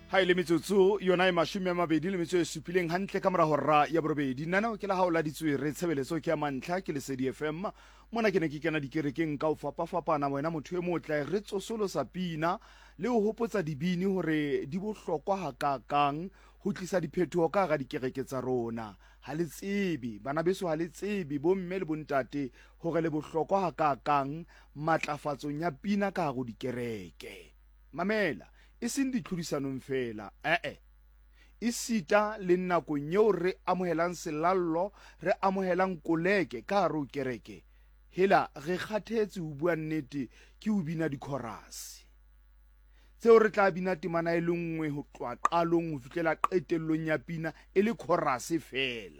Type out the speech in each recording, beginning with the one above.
ha ile metsotso yona e mashome a mabedi le metso e supileng hantle ka mora hora ya borobedi nana ke la haola ditswere tshebeletso ke ya mantlha ke Lesedi FM mona ke ne ke kena dikerekeng ka o fapafapana wena motho e motla re tsosolo sa pina le ho hopotsa dibini hore di bohlokwa hakakang ho tlisa diphetoho ka ga dikereke tsa rona ha le tsebe bana beso ha le tsebe bo mme le bontate hore le bohlokwa hakakang matlafatsong ya pina ka go dikereke mamela e seng ditlhodisanong fela e sita le nako nyeo re amohelang selallo re amohelang koleke ka hare ho kereke hela re kgathetse ho bua nnete ke ho bina dikhorasi tseo re tla bina temana e le nngwe ho tloha qalong ho fihlela qetellong ya pina e le khorasi fela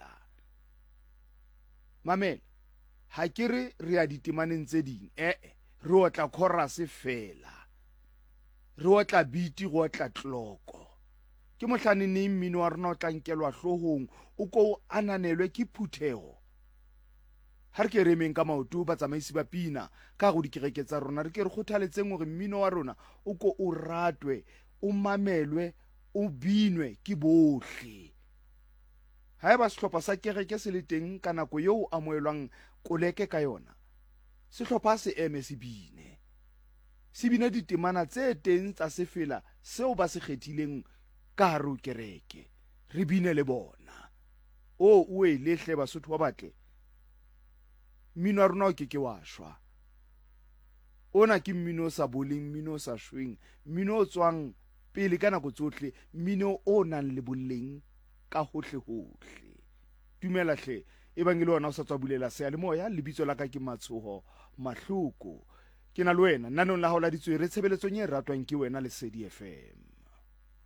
mamela ha ke re a ditemaneng tse ding re otla khorasi fela re otla biti go otla tloko ke mohlane ne mmino wa rona o tla nkelwa hlohong o ko ananelwe ke phutheho ha re ke re meng ka maoto ba tsamaisi ba pina ka go dikereke tsa rona re ke re kgothaletseng hore mmino wa rona o ko o ratwe o mamelwe o binwe ke bohle ha eba sehlopha sa kereke se le teng ka nako eo amoelwang koleke ka yona sehlopha se eme se bine se bina ditemana tse teng tsa sefela seo ba se kgethileng ka hare ho kereke re bine le bona o e lehle Basotho ba batle mmino wa rona o ke wa shwa ona ke mmino o sa boleng mmino o sa shweng mmino o tswang pele ka nako tsohle mmino o nang le boleng ka hohle hohle dumela hle e bang ile ona o sa tswa bulela se ya le moya lebitso la ka ke Matshoho Mahloko ke na le wena nanong la haola ditswere tshebeletsong e ratwang ke wena Lesedi FM.